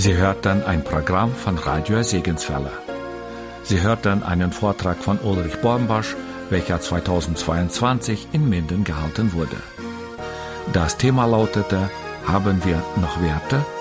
Sie hörten ein Programm von Radio Segenswelle. Sie hörten einen Vortrag von Ulrich Bornbasch, welcher 2022 in Minden gehalten wurde. Das Thema lautete: Haben wir noch Werte?